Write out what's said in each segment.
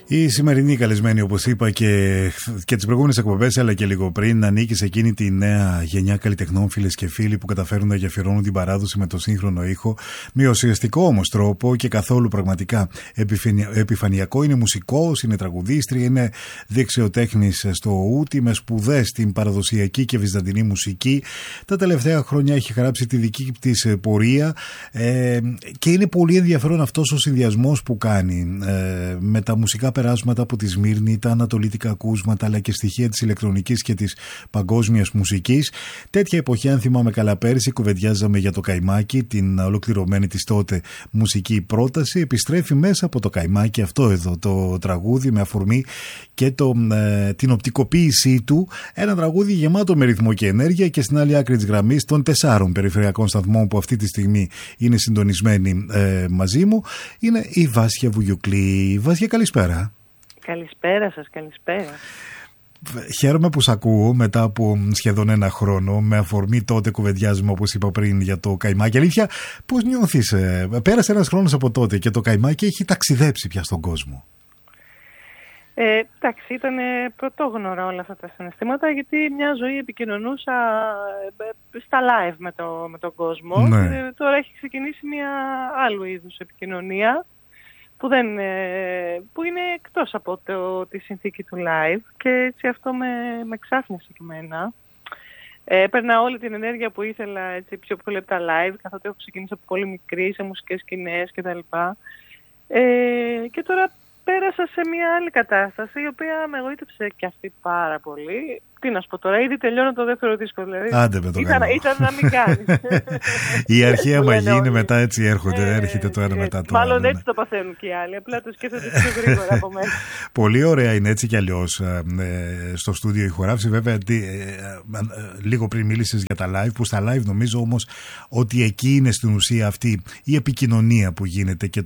Η σημερινή καλεσμένη, όπως είπα και τις προηγούμενες εκπομπές, αλλά και λίγο πριν, ανήκει σε εκείνη τη νέα γενιά καλλιτεχνών, φίλες και φίλοι, που καταφέρουν να γεφυρώνουν την παράδοση με το σύγχρονο ήχο, με ουσιαστικό όμως τρόπο και καθόλου πραγματικά επιφανειακό. Είναι μουσικός, είναι τραγουδίστρια, είναι δεξιοτέχνης στο ούτι, με σπουδές στην παραδοσιακή και βυζαντινή μουσική. Τα τελευταία χρόνια έχει χαράψει τη δική της πορεία και είναι πολύ ενδιαφέρον αυτός ο συνδυασμός που κάνει με τα μουσικά περάσματα από τη Σμύρνη, τα ανατολίτικα ακούσματα, αλλά και στοιχεία της ηλεκτρονικής και της παγκόσμιας μουσικής. Τέτοια εποχή, αν θυμάμαι καλά, πέρσι κουβεντιάζαμε για το Καϊμάκι, την ολοκληρωμένη της τότε μουσική πρόταση. Επιστρέφει μέσα από το Καϊμάκι αυτό εδώ το τραγούδι, με αφορμή και την οπτικοποίησή του. Ένα τραγούδι γεμάτο με ρυθμό και ενέργεια, και στην άλλη άκρη της γραμμής των 4 περιφερειακών σταθμών που αυτή τη στιγμή είναι συντονισμένοι μαζί μου, είναι η Βάσια Βουγιουκλή. Βάσια, καλησπέρα. Καλησπέρα σας, καλησπέρα. Χαίρομαι που σ' ακούω μετά από σχεδόν ένα χρόνο. Με αφορμή τότε κουβεντιάζουμε, όπως είπα πριν, για το Καϊμάκι. Αλήθεια, πώς νιώθεις? Πέρασε ένας χρόνος από τότε και το Καϊμάκι έχει ταξιδέψει πια στον κόσμο. Εντάξει, ήταν πρωτόγνωρα όλα αυτά τα συναισθήματα, γιατί μια ζωή επικοινωνούσα στα live με τον κόσμο. Ναι. Τώρα έχει ξεκινήσει μια άλλου είδους επικοινωνία που είναι εκτός από τη συνθήκη του live, και έτσι αυτό με ξάφνιασε και εμένα. Έπαιρνα όλη την ενέργεια που ήθελα έτσι, πιο πολύ από τα live, καθότι έχω ξεκινήσει από πολύ μικρή σε μουσικές σκηνές κτλ. Και τώρα πέρασα σε μια άλλη κατάσταση, η οποία με εγωίτευσε και αυτή πάρα πολύ. Τι να σου πω τώρα, ήδη τελειώνω το δεύτερο δίσκο, δηλαδή. Άντε με το ήταν να μην κάνεις. Η αρχαία μαγεία είναι μετά, έτσι έρχεται το ένα μετά το άλλο. Μάλλον έτσι το παθαίνουν και οι άλλοι, απλά το σκέφτονται πιο γρήγορα από μένα. Πολύ ωραία είναι έτσι κι αλλιώς στο στούντιο ηχογράφηση. Βέβαια, λίγο πριν μίλησες για τα live, που στα live νομίζω όμως ότι εκεί είναι στην ουσία αυτή η επικοινωνία που γίνεται και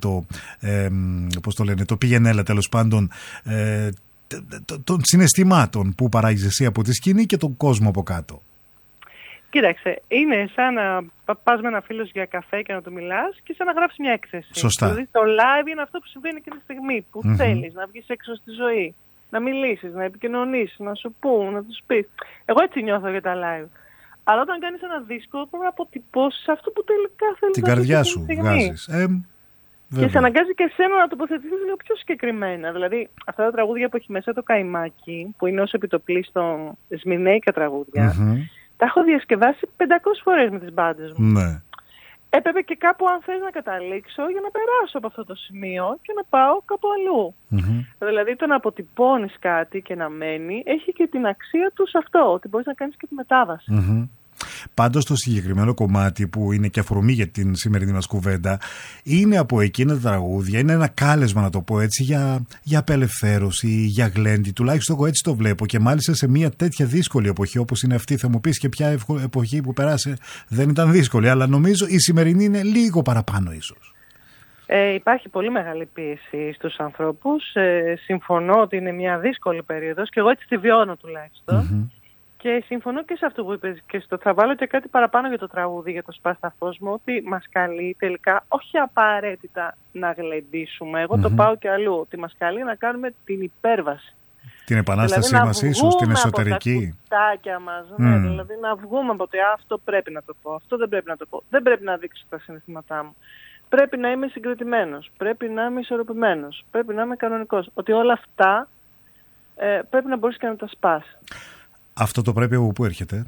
το πηγενέλα τέλος πάντων των συναισθημάτων που παράγεις εσύ από τη σκηνή και τον κόσμο από κάτω. Κοίταξε, είναι σαν να πας με ένα φίλο για καφέ και να του μιλάς, και σαν να γράψεις μια έκθεση. Σωστά. Δηλαδή το live είναι αυτό που συμβαίνει και τη στιγμή που θέλεις να βγεις έξω στη ζωή, να μιλήσεις, να επικοινωνήσεις, να σου πούν, να τους πεις. Εγώ έτσι νιώθω για τα live. Αλλά όταν κάνεις ένα δίσκο, πρέπει να αποτυπώσεις αυτό που τελικά θέλεις την να πεις. Την καρδιά σου βγάζεις. Και σε αναγκάζει και εσένα να τοποθετηθείς λίγο πιο συγκεκριμένα. Δηλαδή, αυτά τα τραγούδια που έχει μέσα το Καϊμάκι, που είναι ως επιτοπλίστων σμυρνέικα τραγούδια, τα έχω διασκευάσει 500 φορές με τις μπάντες μου. Ναι. Έπρεπε και κάπου, αν θες, να καταλήξω για να περάσω από αυτό το σημείο και να πάω κάπου αλλού. Δηλαδή, το να αποτυπώνεις κάτι και να μένει, έχει και την αξία του σε αυτό, ότι μπορείς να κάνεις και τη μετάβαση. Πάντως το συγκεκριμένο κομμάτι που είναι και αφορμή για την σημερινή μας κουβέντα, είναι από εκείνα τα τραγούδια, είναι ένα κάλεσμα, να το πω έτσι, για απελευθέρωση, για γλέντι. Τουλάχιστον εγώ έτσι το βλέπω, και μάλιστα σε μια τέτοια δύσκολη εποχή όπως είναι αυτή. Θα μου πεις και ποια εποχή που περάσε δεν ήταν δύσκολη, αλλά νομίζω η σημερινή είναι λίγο παραπάνω ίσως. Υπάρχει πολύ μεγάλη πίεση στους ανθρώπους. Συμφωνώ ότι είναι μια δύσκολη περίοδος, και εγώ έτσι τη βιώνω τουλάχιστον. Και συμφωνώ και σε αυτό που είπες, και θα βάλω και κάτι παραπάνω για το τραγούδι, για το «Σπάς τα φως μου», ότι μας καλεί τελικά όχι απαραίτητα να γλεντήσουμε. Εγώ το πάω και αλλού, ότι μας καλεί να κάνουμε την υπέρβαση. Την επανάστασή μας ίσως, την εσωτερική. Από τα κουτάκια μας, δηλαδή να βγούμε από ότι αυτό πρέπει να το πω, αυτό δεν πρέπει να το πω. Δεν πρέπει να δείξω τα συναισθήματά μου. Πρέπει να είμαι συγκρατημένος, πρέπει να είμαι ισορροπημένος, πρέπει να είμαι κανονικός. Ότι όλα αυτά πρέπει να μπορείς και να τα σπάς. Αυτό το πρέπει από πού έρχεται?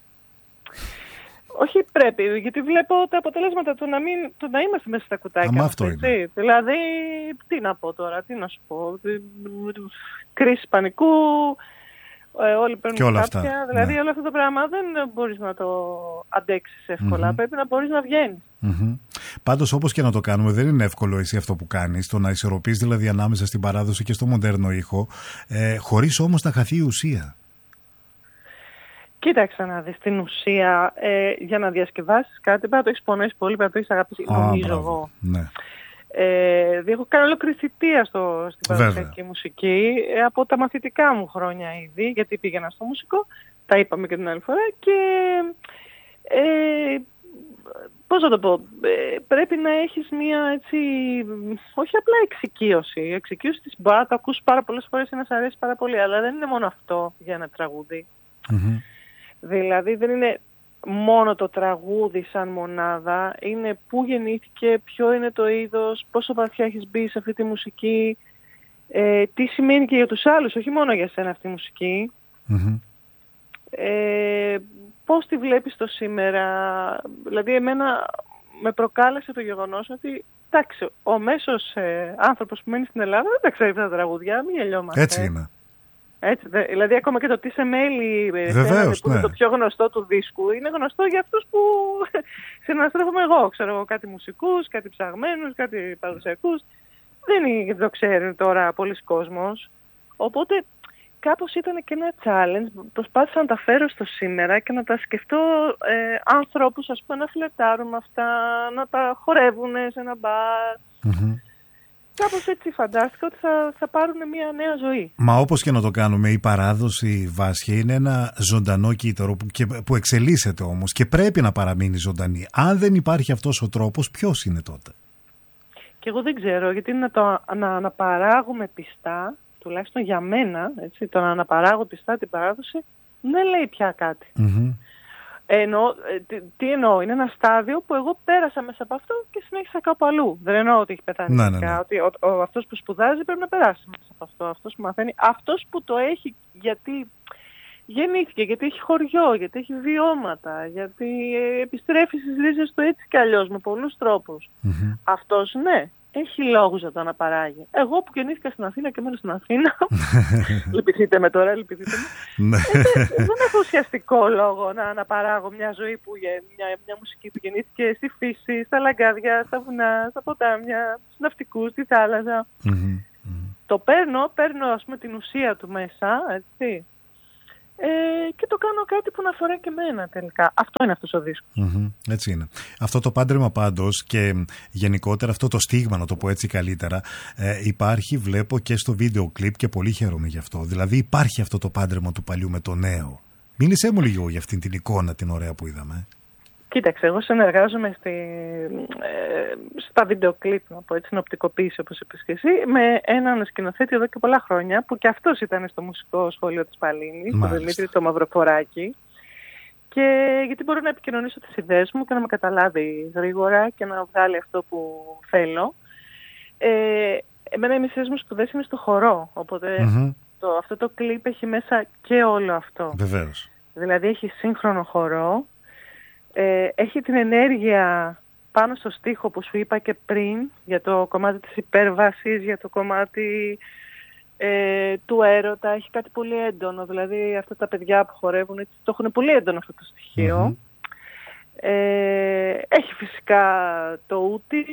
Όχι πρέπει, γιατί βλέπω τα αποτελέσματα του να είμαστε μέσα στα κουτάκια. Αυτό είναι. Δηλαδή, τι να πω τώρα, τι να σου πω. Κρίση πανικού, όλοι παίρνουν κάποια. Δηλαδή, όλο αυτό το πράγμα δεν μπορείς να το αντέξεις εύκολα. Πρέπει να μπορείς να βγαίνεις. Πάντως, όπως και να το κάνουμε, δεν είναι εύκολο εσύ αυτό που κάνεις, το να ισορροπείς δηλαδή ανάμεσα στην παράδοση και στο μοντέρνο ήχο, χωρίς όμως να χαθεί η ουσία. Κοίταξε να δεις την ουσία. Για να διασκευάσεις κάτι πρέπει να το έχεις πονέσει πολύ, πρέπει να το έχεις αγαπήσει, νομίζω εγώ. Ναι. Έχω κάνει ολόκληρη θητεία στην παραδοσιακή μουσική, από τα μαθητικά μου χρόνια ήδη, γιατί πήγαινα στο μουσικό, τα είπαμε και την άλλη φορά, και πώς να το πω, πρέπει να έχεις μία έτσι, όχι απλά εξοικείωση. Η εξοικείωση της μπορεί να το ακούσεις πάρα πολλές φορές ή να σ' αρέσει πάρα πολύ, αλλά δεν είναι μόνο αυτό για ένα τραγούδι. Δηλαδή δεν είναι μόνο το τραγούδι σαν μονάδα, είναι πού γεννήθηκε, ποιο είναι το είδος, πόσο βαθιά έχεις μπει σε αυτή τη μουσική, τι σημαίνει και για τους άλλους, όχι μόνο για σένα αυτή η μουσική. Πώς τη βλέπεις το σήμερα. Δηλαδή εμένα με προκάλεσε το γεγονός ότι εντάξει, ο μέσος άνθρωπος που μένει στην Ελλάδα δεν τα ξέρει αυτά τα τραγούδια, μην γελιόμαστε. Έτσι είναι. Έτσι, δηλαδή ακόμα και το τι σε μέλη που είναι το πιο γνωστό του δίσκου είναι γνωστό για αυτούς που συναστρέφομαι εγώ. Ξέρω εγώ κάτι μουσικούς, κάτι ψαγμένους, κάτι παραδοσιακούς. Δεν το ξέρει τώρα πολλοί κόσμος. Οπότε κάπως ήταν και ένα challenge. Προσπάθησα να τα φέρω στο σήμερα και να τα σκεφτώ ανθρώπους, ας πούμε, να φλερτάρουν με αυτά, να τα χορεύουν σε ένα μπαρ. Κάπως έτσι φαντάστηκα ότι θα πάρουν μια νέα ζωή. Μα όπως και να το κάνουμε, η παράδοση, Βάσια, είναι ένα ζωντανό κύτταρο που εξελίσσεται όμως και πρέπει να παραμείνει ζωντανή. Αν δεν υπάρχει αυτός ο τρόπος, ποιος είναι τότε? Και εγώ δεν ξέρω, γιατί να αναπαράγουμε πιστά, τουλάχιστον για μένα, έτσι, το να αναπαράγω πιστά την παράδοση, δεν λέει πια κάτι. Τι εννοώ, είναι ένα στάδιο που εγώ πέρασα μέσα από αυτό και συνέχισα κάπου αλλού. Δεν εννοώ ότι έχει πεθάνει. Ότι αυτός που σπουδάζει πρέπει να περάσει μέσα από αυτό. Αυτός που μαθαίνει, αυτός που το έχει γιατί γεννήθηκε, γιατί έχει χωριό, γιατί έχει βιώματα, γιατί επιστρέφει στις ρίζες του έτσι κι αλλιώς με πολλούς τρόπους. Αυτός ναι, έχει λόγους να το αναπαράγει. Εγώ που γεννήθηκα στην Αθήνα και μένω στην Αθήνα, λυπηθείτε με τώρα, λυπηθείτε με, δεν έχω ουσιαστικό λόγο να αναπαράγω μια ζωή μια μουσική που γεννήθηκε στη φύση, στα λαγκάδια, στα βουνά, στα ποτάμια, στους ναυτικούς, στη θάλασσα. Το παίρνω ας πούμε την ουσία του μέσα, έτσι. Και το κάνω κάτι που να αφορά και εμένα τελικά. Αυτό είναι αυτός ο δίσκος. Έτσι είναι. Αυτό το πάντρεμα πάντως και γενικότερα αυτό το στίγμα, να το πω έτσι καλύτερα, υπάρχει, βλέπω, και στο βίντεο κλιπ και πολύ χαίρομαι γι' αυτό. Δηλαδή υπάρχει αυτό το πάντρεμα του παλιού με το νέο. Μίλησέ μου λίγο για αυτήν την εικόνα την ωραία που είδαμε. Κοίταξε, εγώ συνεργάζομαι στα βίντεο κλιπ, να πω έτσι, στην οπτικοποίηση όπως είπες και εσύ, με έναν σκηνοθέτη εδώ και πολλά χρόνια, που και αυτός ήταν στο μουσικό σχολείο της Παλίνης, τον Δημήτρη το Μαυροφοράκη, και γιατί μπορώ να επικοινωνήσω τις ιδέες μου και να με καταλάβει γρήγορα και να βγάλει αυτό που θέλω. Εμένα οι μισές μου σπουδές είναι στο χορό, οπότε αυτό το κλιπ έχει μέσα και όλο αυτό. Βεβαίως. Δηλαδή έχει σύγχρονο χορό, έχει την ενέργεια πάνω στο στίχο που σου είπα και πριν, για το κομμάτι της υπέρβασης, για το κομμάτι του έρωτα, έχει κάτι πολύ έντονο. Δηλαδή αυτά τα παιδιά που χορεύουν έτσι, το έχουν πολύ έντονο αυτό το στοιχείο. Έχει φυσικά το ούτι,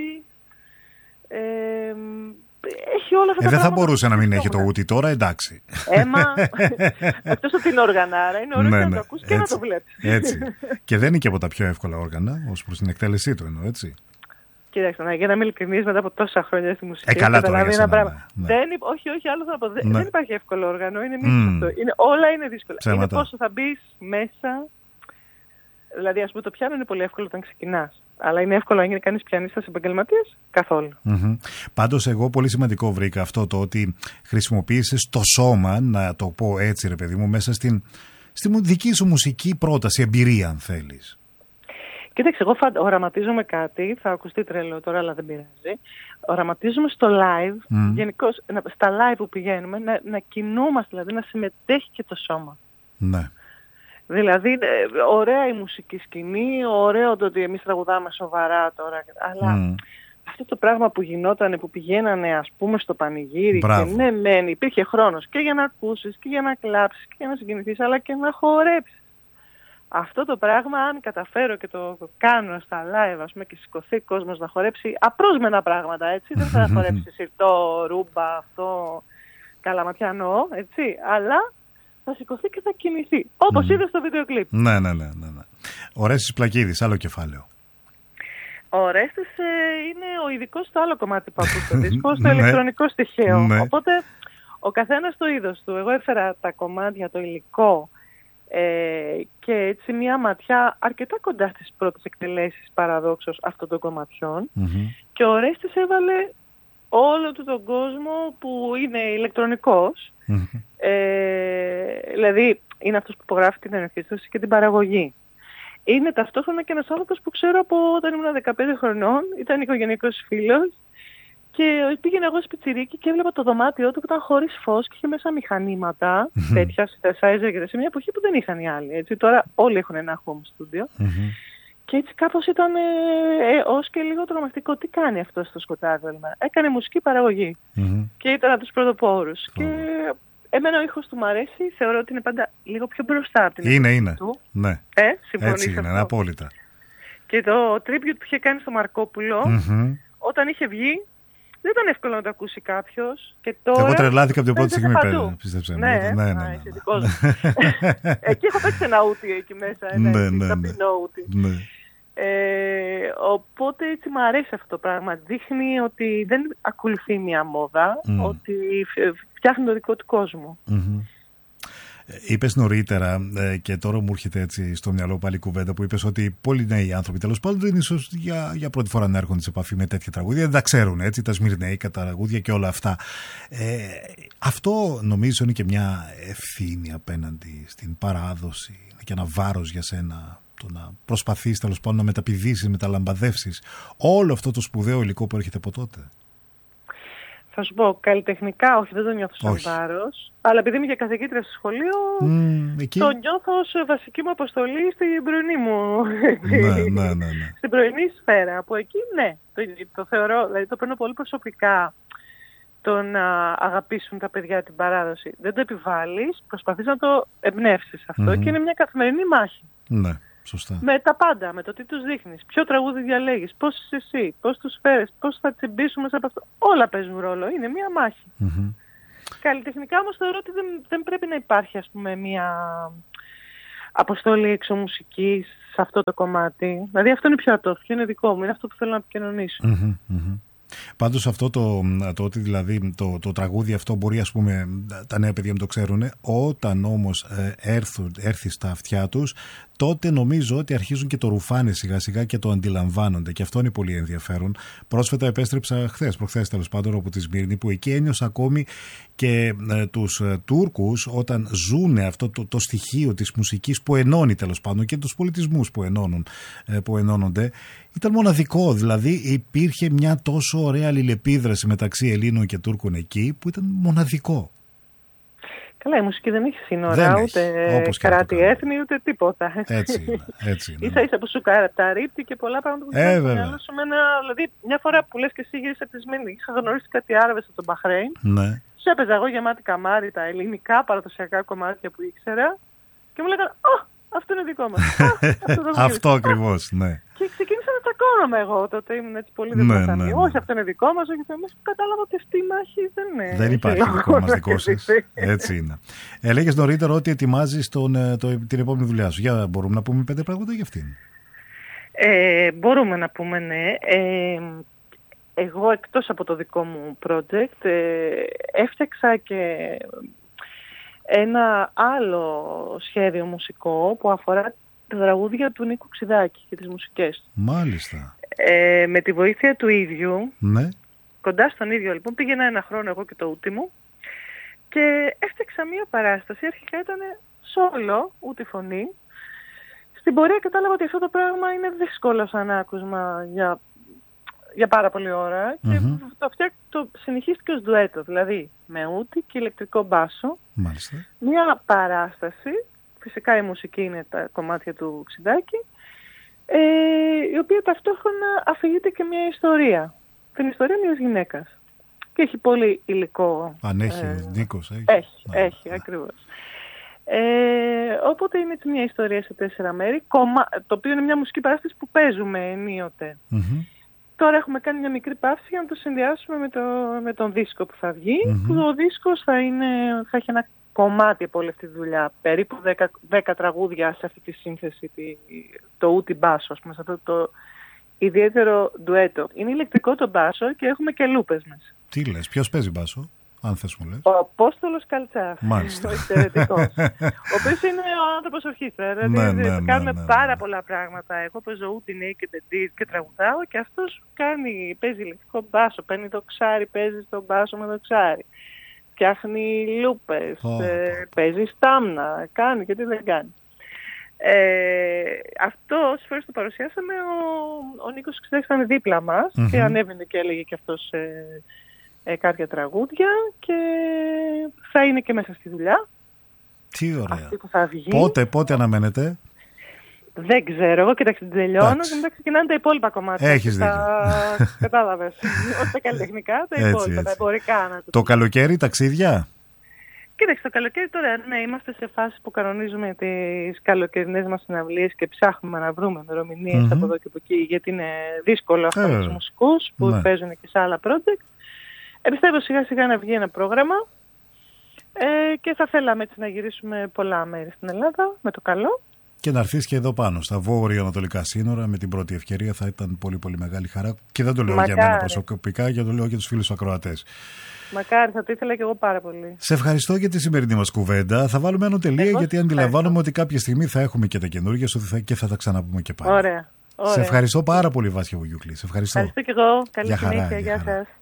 έχει όλα αυτά τα δεν θα μπορούσε να μην έχει το ούτι τώρα, εντάξει. Εκτός από την όργανάρα, είναι ωραίο να το ακούς και να το βλέπεις. Έτσι. Και δεν είναι και από τα πιο εύκολα όργανα, ως προς την εκτέλεσή του εννοώ, έτσι. Κοίταξε, για να είμαι ειλικρινής, μετά από τόσα χρόνια στη μουσική, καλά τώρα για σένα, όχι, άλλο θα πω. Δεν υπάρχει εύκολο όργανο, είναι μίσο αυτό. Όλα είναι δύσκολα. Είναι πόσο θα μπεις μέσα. Δηλαδή, ας πούμε, το πιάνο είναι πολύ εύκολο όταν ξεκινάς. Αλλά είναι εύκολο να γίνει κανείς πιανίστας επαγγελματίας? Καθόλου. Πάντως, εγώ πολύ σημαντικό βρήκα αυτό το ότι χρησιμοποίησες το σώμα, να το πω έτσι, ρε παιδί μου, μέσα στη δική σου μουσική πρόταση, εμπειρία, αν θέλεις. Κοίταξε, εγώ οραματίζομαι κάτι, θα ακουστεί τρελό τώρα, αλλά δεν πειράζει. Οραματίζομαι στο live, γενικώς, στα live που πηγαίνουμε, να κινούμαστε, δηλαδή να συμμετέχει και το σώμα. Ναι. Δηλαδή, ωραία η μουσική σκηνή, ωραίο το ότι εμείς τραγουδάμε σοβαρά τώρα, αλλά αυτό το πράγμα που γινόταν, που πηγαίνανε ας πούμε στο πανηγύρι, και ναι, υπήρχε χρόνος και για να ακούσεις και για να κλάψεις και για να συγκινηθείς, αλλά και να χορέψεις. Αυτό το πράγμα, αν καταφέρω και το κάνω στα live, ας πούμε, και σηκωθεί ο κόσμος να χορέψει απρόσμενα πράγματα, έτσι, δεν θα χορέψει σιρτό, ρούμπα, αυτό, καλαματιανό, έτσι, αλλά θα σηκωθεί και θα κινηθεί, όπως είδε στο βίντεο κλιπ. Ναι. Ο Ρέστης Πλακίδης, άλλο κεφάλαιο. Ο Ρέστης είναι ο ειδικός στο άλλο κομμάτι που ακούς στο δίσκο, στο ηλεκτρονικό στοιχείο. Οπότε ο καθένας το είδος του. Εγώ έφερα τα κομμάτια, το υλικό, και έτσι μια ματιά αρκετά κοντά στις πρώτες εκτελέσεις παραδόξως αυτών των κομματιών. Και ο Ορέστης έβαλε όλο του τον κόσμο που είναι ηλεκτρονικός, δηλαδή είναι αυτός που υπογράφει την ενορχήστρωση και την παραγωγή. Είναι ταυτόχρονα και ένας άνθρωπος που ξέρω από όταν ήμουν 15 χρονών, ήταν οικογενειακός φίλος και πήγαινα εγώ σπιτσιρίκι και έβλεπα το δωμάτιό του που ήταν χωρίς φως και είχε μέσα μηχανήματα τέτοια synthesizer σε μια εποχή που δεν είχαν οι άλλοι. Έτσι. Τώρα όλοι έχουν ένα home studio. Και έτσι κάπως ήταν ως και λίγο τρομακτικό. Τι κάνει αυτό στο σκοτάδι όλη μέρα? Έκανε μουσική παραγωγή και ήταν από τους πρωτοπόρους. Και εμένα ο ήχος του μου αρέσει, θεωρώ ότι είναι πάντα λίγο πιο μπροστά από την είναι. του. Ναι. Έτσι είναι, απόλυτα. Και το tribute που είχε κάνει στο Μαρκόπουλο, όταν είχε βγει, δεν ήταν εύκολο να το ακούσει κάποιος. Και τώρα εγώ τρελάθηκα από την πρώτη στιγμή πέρα, πίστεψε. Ναι. Εκεί έχω παίξει ένα ούτι εκεί μέσα, ένα ταπεινό ούτι. Οπότε έτσι μου αρέσει αυτό το πράγμα. Δείχνει ότι δεν ακολουθεί μια μόδα, ότι φτιάχνει το δικό του κόσμο. Είπες νωρίτερα και τώρα μου έρχεται έτσι στο μυαλό πάλι κουβέντα που είπες ότι πολλοί νέοι άνθρωποι τέλος πάντων ίσως για πρώτη φορά να έρχονται σε επαφή με τέτοια τραγούδια, δεν τα ξέρουν έτσι, τα σμυρνέικα, τα τραγούδια και όλα αυτά. Αυτό νομίζω είναι και μια ευθύνη απέναντι στην παράδοση, είναι και ένα βάρος για σένα το να προσπαθείς τέλος πάντων να μεταπηδήσεις, να μεταλαμπαδεύσεις όλο αυτό το σπουδαίο υλικό που έρχεται από τότε. Θα σου πω, καλλιτεχνικά όχι, δεν το νιώθω σαν βάρος, αλλά επειδή είμαι και καθηγήτρια στο σχολείο, το νιώθω ως βασική μου αποστολή στην πρωινή μου, στην πρωινή σφαίρα, που εκεί το θεωρώ, δηλαδή το παίρνω πολύ προσωπικά το να αγαπήσουν τα παιδιά την παράδοση. Δεν το επιβάλλεις, προσπαθείς να το εμπνεύσεις αυτό και είναι μια καθημερινή μάχη. Ναι. Σωστά. Με τα πάντα, με το τι τους δείχνεις, ποιο τραγούδι διαλέγεις, πώς είσαι εσύ, πώς τους φέρεις, πώς θα τσιμπήσουμε από αυτό. Όλα παίζουν ρόλο, είναι μία μάχη. Καλλιτεχνικά όμως θεωρώ ότι δεν πρέπει να υπάρχει, ας πούμε, μία αποστολή εξωμουσικής σε αυτό το κομμάτι. Δηλαδή αυτό είναι πιο ατόφιο, είναι δικό μου, είναι αυτό που θέλω να επικοινωνήσω. Πάντως αυτό το ότι δηλαδή το τραγούδι αυτό μπορεί, ας πούμε, τα νέα παιδιά μην το ξέρουν, όταν όμως έρθει στα αυτιά τους, τότε νομίζω ότι αρχίζουν και το ρουφάνε σιγά σιγά και το αντιλαμβάνονται και αυτό είναι πολύ ενδιαφέρον. Πρόσφατα επέστρεψα προχθές τέλος πάντων από τη Σμύρνη, που εκεί ένιωσα ακόμη και τους Τούρκους όταν ζουν αυτό το στοιχείο της μουσικής που ενώνει τέλος πάντων και τους πολιτισμούς που ενώνονται. Ήταν μοναδικό, δηλαδή υπήρχε μια τόσο ωραία αλληλεπίδραση μεταξύ Ελλήνων και Τούρκων εκεί που ήταν μοναδικό. Καλά, η μουσική δεν έχει σύνορα, ούτε κράτη, έθνη, ούτε τίποτα. Έτσι είναι. Ίσα-ίσα που σου καταρρύπτει και πολλά πράγματα που δεν σου δηλαδή, μια φορά που λες και εσύ γύρισα από τη Σμύρνη, είχα γνωρίσει κάτι Άραβες από τον Μπαχρέιν. Ναι. Σου έπαιζα εγώ γεμάτη καμάρι τα ελληνικά παραδοσιακά κομμάτια που ήξερα και μου λέγανε αυτό είναι δικό μας. Αυτό ακριβώς, ναι. Και ξεκίνησα να τσακώνομαι εγώ, τότε ήμουν έτσι πολύ δημοσιογραφική. Όχι, αυτό είναι δικό μας, όχι αυτό είναι. Κατάλαβα ότι αυτή η μάχη δεν είναι. Δεν υπάρχει δικό μας, δικό σας. Έτσι είναι. Έλεγες νωρίτερα ότι ετοιμάζεις την επόμενη δουλειά σου. Για μπορούμε να πούμε 5 πράγματα για αυτήν. Μπορούμε να πούμε, ναι. Εγώ εκτός από το δικό μου project έφτιαξα και ένα άλλο σχέδιο μουσικό που αφορά τα τραγούδια του Νίκου Ξιδάκη και τις μουσικές του. Μάλιστα. Με τη βοήθεια του ίδιου, ναι. Κοντά στον ίδιο λοιπόν, πήγαινα ένα χρόνο εγώ και το ούτι μου και έφτιαξα μία παράσταση, αρχικά ήταν σόλο, ούτι φωνή. Στην πορεία κατάλαβα ότι αυτό το πράγμα είναι δύσκολο σαν άκουσμα για πάρα πολλή ώρα και το συνεχίστηκε ως ντουέτο, δηλαδή με ούτι και ηλεκτρικό μπάσο. Μάλιστα. Μια παράσταση, φυσικά η μουσική είναι τα κομμάτια του Ξιδάκη, η οποία ταυτόχρονα αφηγείται και μια ιστορία, την ιστορία μιας γυναίκας. Και έχει πολύ υλικό. Αν έχει Νίκος, έχει ακριβώς. Οπότε είναι μια ιστορία σε 4 μέρη, το οποίο είναι μια μουσική παράσταση που παίζουμε ενίοτε. Τώρα έχουμε κάνει μια μικρή παύση για να το συνδυάσουμε με τον δίσκο που θα βγει, που ο δίσκος θα έχει ένα κομμάτι από όλη αυτή τη δουλειά, περίπου 10 τραγούδια σε αυτή τη σύνθεση, το ούτι μπάσο, ας πούμε, σε αυτό το ιδιαίτερο ντουέτο. Είναι ηλεκτρικό το μπάσο και έχουμε και λούπες μέσα. Τι λες, ποιος παίζει μπάσο? αν θες μου λες. Ο Απόστολος Καλτσάς. Μάλιστα. Ο εξαιρετικός. Ο οποίος είναι ο άνθρωπος ορχήστρα. Δηλαδή κάνουμε πάρα πολλά πράγματα. Εγώ παίζω ούτε και τραγουδάω και αυτός παίζει ηλεκτρικό μπάσο, παίρνει δοξάρι, παίζει στον μπάσο με δοξάρι. Φτιάχνει λούπες, παίζει στάμνα, κάνει και τι δεν κάνει. Αυτό όσες φορές το παρουσιάσαμε, ο Νίκος Ξηδάκης ήταν δίπλα μας και ανέβαινε και έλεγε και αυτός κάποια τραγούδια και θα είναι και μέσα στη δουλειά. Τι ωραία. Αυτή που θα βγει. Πότε αναμένετε? Δεν ξέρω, εγώ κοίταξε την τελειώνω και μετά ξεκινάνε τα υπόλοιπα κομμάτια. Έχεις δίκιο. Κατάλαβες. Όχι τα καλλιτεχνικά, τα υπόλοιπα, τα εμπορικά. Το καλοκαίρι ταξίδια? Κοίταξε, το καλοκαίρι τώρα, ναι, είμαστε σε φάση που κανονίζουμε τις καλοκαιρινές μας συναυλίες και ψάχνουμε να βρούμε ημερομηνίες από εδώ και από εκεί, γιατί είναι δύσκολο αυτό με τους μουσικούς που παίζουν και σε άλλα project. Πιστεύω σιγά σιγά να βγει ένα πρόγραμμα και θα θέλαμε έτσι να γυρίσουμε πολλά μέρη στην Ελλάδα με το καλό. Και να έρθεις και εδώ πάνω, στα βόρειο-ανατολικά σύνορα, με την πρώτη ευκαιρία θα ήταν πολύ πολύ μεγάλη χαρά. Και δεν το λέω για μένα προσωπικά, για το λέω για τους φίλους ακροατές. Μακάρι, θα το ήθελα και εγώ πάρα πολύ. Σε ευχαριστώ για τη σημερινή μας κουβέντα. Θα βάλουμε ένα τελεία, γιατί αντιλαμβάνομαι ότι κάποια στιγμή θα έχουμε και τα καινούργια και θα τα ξαναπούμε και πάλι. Ωραία. Σε ευχαριστώ πάρα πολύ, Βάσια Βουγιούκλη. Σε ευχαριστώ. Ευχαριστώ και εγώ. Καλή συνέχεια. Γεια σας.